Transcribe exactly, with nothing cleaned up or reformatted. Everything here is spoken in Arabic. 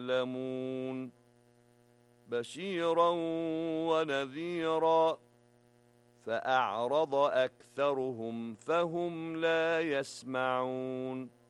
يعلمون بشيرا ونذيرا فأعرض أكثرهم فهم لا يسمعون